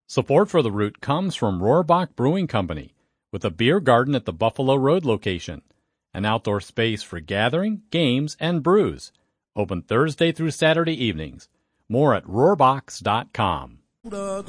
Support for the Root comes from Rohrbach Brewing Company, with a beer garden at the Buffalo Road location, an outdoor space for gathering, games, and brews. Open Thursday through Saturday evenings. More at rohrbachs.com.